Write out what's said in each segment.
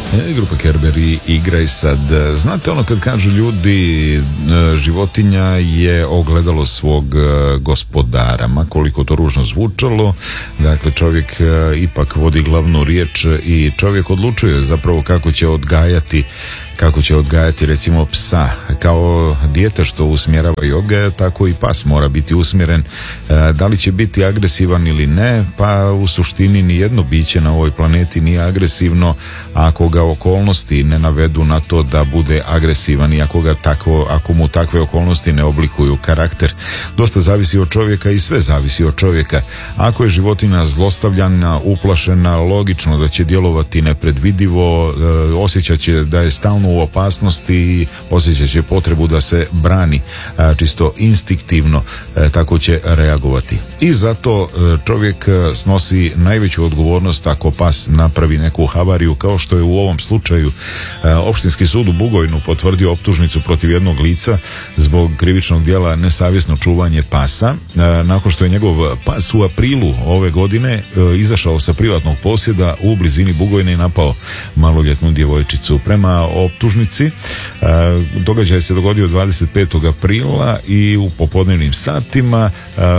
Grupa Kerber i Igraj sad. Znate ono kad kažu ljudi, životinja je ogledalo svog gospodara, ma koliko to ružno zvučalo. Dakle, čovjek ipak vodi glavnu riječ i čovjek odlučuje zapravo kako će odgajati recimo psa. Kao dijete što usmjerava i odgaja, tako i pas mora biti usmjeren. Da li će biti agresivan ili ne, pa u suštini nijedno biće na ovoj planeti nije agresivno ako ga okolnosti ne navedu na to da bude agresivan i ako mu takve okolnosti ne oblikuju karakter. Dosta zavisi od čovjeka i sve zavisi od čovjeka. Ako je životinja zlostavljana, uplašena, logično da će djelovati nepredvidivo, osjećat će da je stalno u opasnosti i osjećat će potrebu da se brani, čisto instinktivno tako će reagovati. I zato čovjek snosi najveću odgovornost ako pas napravi neku havariju, kao što je u ovom slučaju Opštinski sud u Bugojnu potvrdio optužnicu protiv jednog lica zbog krivičnog djela nesavjesno čuvanje pasa, nakon što je njegov pas u aprilu ove godine izašao sa privatnog posjeda u blizini Bugojne i napao maloljetnu djevojčicu. Prema optužnici događaj se dogodio 25. aprila i u popodnevnim satima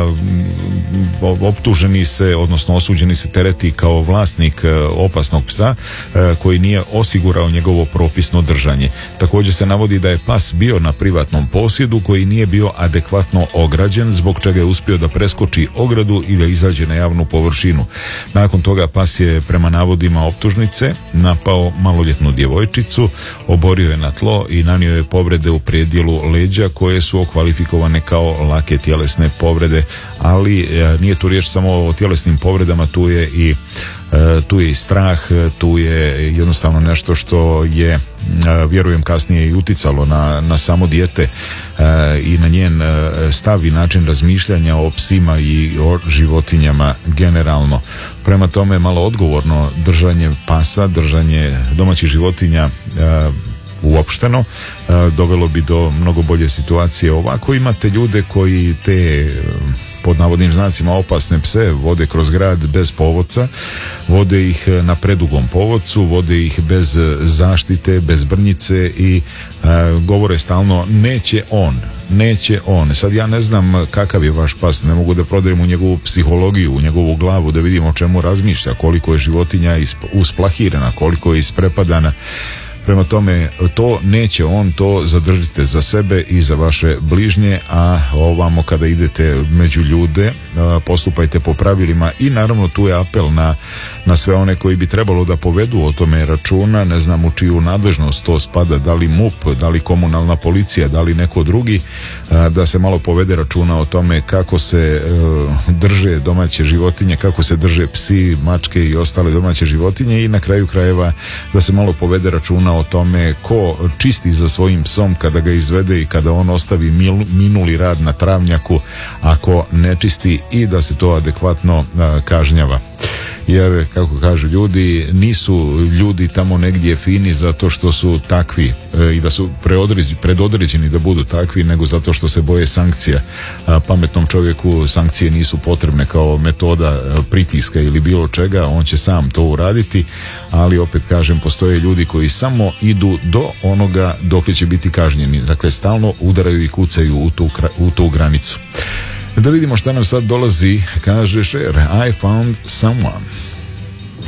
optuženi se, odnosno osuđeni se tereti kao vlasnik opasnog psa koji nije osigurao njegovo propisno držanje. Također se navodi da je pas bio na privatnom posjedu koji nije bio adekvatno ograđen, zbog čega je uspio da preskoči ogradu i da izađe na javnu površinu. Nakon toga pas je prema navodima optužnice napao maloljetnu djevojčicu, oborio je na tlo i nanio je povrede u predjelu leđa koje su okvalifikovane kao lake tjelesne povrede, ali nije tu riječ samo o tjelesnim povredama, tu je i strah, tu je jednostavno nešto što je, vjerujem, kasnije i uticalo na samo dijete i na njen stav i način razmišljanja o psima i o životinjama generalno. Prema tome, malo odgovorno držanje pasa, držanje domaćih životinja uopšteno dovelo bi do mnogo bolje situacije. Ovako imate ljude koji te, pod navodnim znacima, opasne pse vode kroz grad bez povodca, vode ih na predugom povodcu, vode ih bez zaštite, bez brnjice i govore stalno neće on. Sad ja ne znam kakav je vaš pas, ne mogu da prodajem u njegovu psihologiju, u njegovu glavu, da vidimo o čemu razmišlja, koliko je životinja usplahirana, koliko je isprepadana. Prema tome, to neće on, to zadržite za sebe i za vaše bližnje, a ovamo kada idete među ljude, postupajte po pravilima i naravno tu je apel na sve one koji bi trebalo da povedu o tome računa. Ne znam u čiju nadležnost to spada, da li MUP, da li komunalna policija, da li neko drugi, da se malo povede računa o tome kako se drže domaće životinje, kako se drže psi, mačke i ostale domaće životinje i na kraju krajeva da se malo povede računa o tome ko čisti za svojim psom kada ga izvede i kada on ostavi minuli rad na travnjaku ako ne čisti, i da se to adekvatno kažnjava. Jer, kako kažu ljudi, nisu ljudi tamo negdje fini zato što su takvi i da su predodređeni da budu takvi, nego zato što se boje sankcija. Pametnom čovjeku sankcije nisu potrebne kao metoda pritiska ili bilo čega, on će sam to uraditi, ali opet kažem, postoje ljudi koji samo idu do onoga dok će biti kažnjeni. Dakle, stalno udaraju i kucaju u tu granicu. Da vidimo šta nam sad dolazi. Kaže Cher, I found someone.